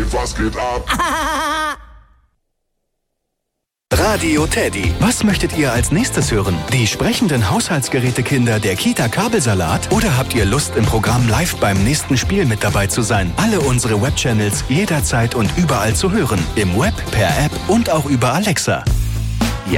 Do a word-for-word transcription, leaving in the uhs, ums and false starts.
was geht ab? Radio Teddy. Was möchtet ihr als nächstes hören? Die sprechenden Haushaltsgerätekinder der Kita Kabelsalat? Oder habt ihr Lust, im Programm live beim nächsten Spiel mit dabei zu sein? Alle unsere Webchannels jederzeit und überall zu hören. Im Web, per App und auch über Alexa.